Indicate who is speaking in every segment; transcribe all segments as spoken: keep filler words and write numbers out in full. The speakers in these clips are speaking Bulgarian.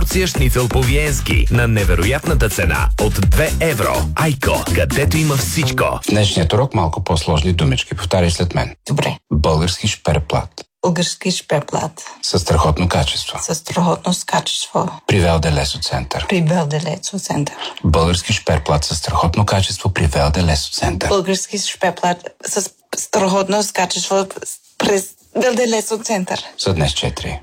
Speaker 1: Порция шницел по-виенски на невероятната цена от две евро. Айко, където има всичко.
Speaker 2: Днешният урок малко по-сложни думички. Повтаряй след мен.
Speaker 3: Добре.
Speaker 2: Български шперплат.
Speaker 3: Български шперплат.
Speaker 2: Със страхотно качество.
Speaker 3: Със страхотно качество.
Speaker 2: При Велде Лесо Център.
Speaker 3: При Велде Лесо Център.
Speaker 2: Български шперплат със страхотно качество при Велде Лесо Център.
Speaker 3: Български шперплат с страхотно качество през Велде Лесо Център.
Speaker 2: За днес четири.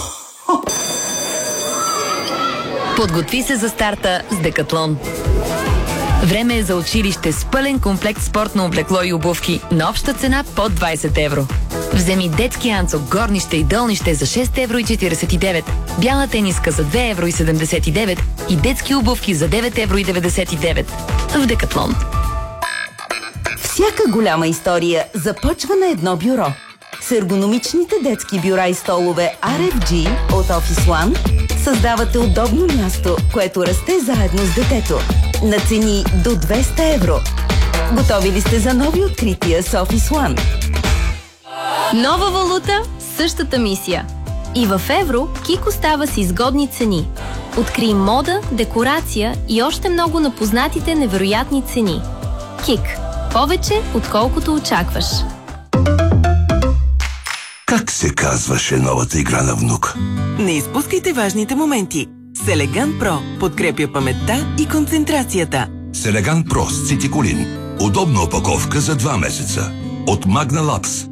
Speaker 4: Подготви се за старта с Декатлон. Време е за училище с пълен комплект спортно облекло и обувки на обща цена под двайсет евро. Вземи детски анцук, горнище и долнище за шест евро и четирийсет и девет, бяла тениска за две евро и седемдесет и девет и детски обувки за девет евро и деветдесет и девет. В Декатлон.
Speaker 5: Всяка голяма история започва на едно бюро. С ергономичните детски бюра и столове Ар Еф Джи от Office One създавате удобно място, което расте заедно с детето. На цени до двеста евро. Готови ли сте за нови открития с Office One?
Speaker 6: Нова валута, същата мисия. И в евро Кик остава с изгодни цени. Открий мода, декорация и още много на познатите невероятни цени. Кик. Повече, отколкото очакваш.
Speaker 7: Как се казваше новата игра на внук?
Speaker 8: Не изпускайте важните моменти. Селеган Про подкрепя паметта и концентрацията.
Speaker 7: Селеган Про с цитиколин. Удобна опаковка за два месеца. От Magna Labs.